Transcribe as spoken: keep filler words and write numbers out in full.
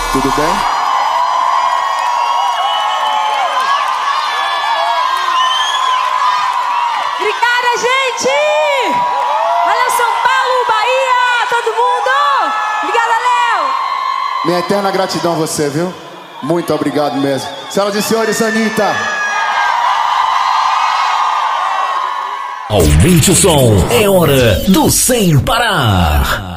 Tudo bem? Obrigada, gente! Valeu, São Paulo, Bahia, todo mundo! Obrigada, Léo! Minha eterna gratidão a você, viu? Muito obrigado mesmo. Senhoras e senhores, Anitta. Aumente o som, é hora do Sem Parar.